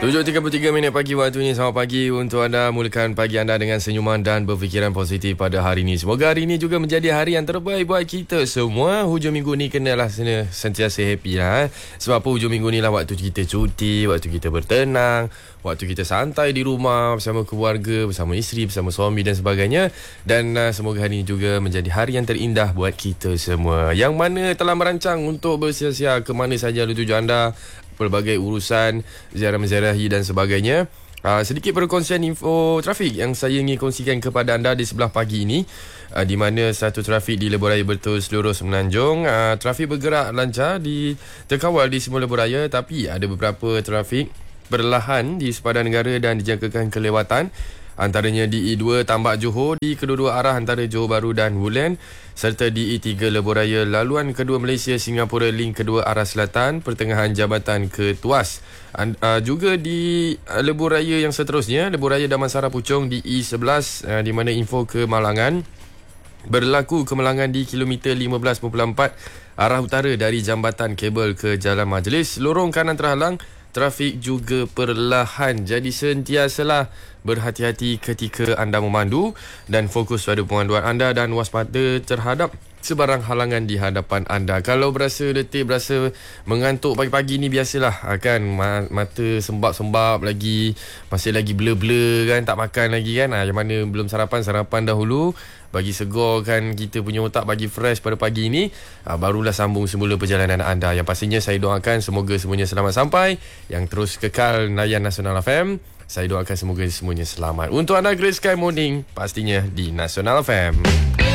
7.33 pagi waktu ini. Selamat pagi untuk anda. Mulakan pagi anda dengan senyuman dan berfikiran positif pada hari ini. Semoga hari ini juga menjadi hari yang terbaik buat kita semua. Hujung minggu ni kenalah sentiasa happy lah. Sebab apa, hujung minggu ni lah waktu kita cuti, waktu kita bertenang, waktu kita santai di rumah bersama keluarga, bersama isteri, bersama suami dan sebagainya. Dan semoga hari ini juga menjadi hari yang terindah buat kita semua. Yang mana telah merancang untuk bersia-sia ke mana saja tuju anda, pelbagai urusan, ziarah menziarahi dan sebagainya. Sedikit perkongsian info trafik yang saya ingin kongsikan kepada anda di sebelah pagi ini. Di mana satu trafik di Lebuh Raya Bertus seluruh Semenanjung, trafik bergerak lancar, terkawal di semua Lebuh Raya, tapi ada beberapa trafik perlahan di sepadan negara dan dijangkakan kelewatan. Antaranya di E2 Tambak Johor di kedua-dua arah antara Johor Bahru dan Woodland, serta di E3 Lebuh Raya laluan kedua Malaysia Singapura link kedua arah selatan pertengahan Jabatan ke Tuas. Juga di Lebuh Raya yang seterusnya, Lebuh Raya Damansara Puchong di E11, di mana info kemalangan berlaku kemalangan di kilometer 15.4 arah utara dari jambatan kabel ke Jalan Majlis. Lorong kanan terhalang, trafik juga perlahan. Jadi sentiasalah berhati-hati ketika anda memandu dan fokus pada pemanduan anda dan waspada terhadap sebarang halangan di hadapan anda. Kalau berasa letih, berasa mengantuk pagi-pagi ni, biasalah kan, mata sembab-sembab lagi, masih lagi blur-blur kan, tak makan lagi kan. Yang mana belum sarapan dahulu, bagi segar kan kita punya otak, bagi fresh pada pagi ini, barulah sambung semula perjalanan anda. Yang pastinya saya doakan semoga semuanya selamat sampai, yang terus kekal layan Nasional FM. Saya doakan semoga semuanya selamat. Untuk anda Grey Sky Morning, pastinya di Nasional FM.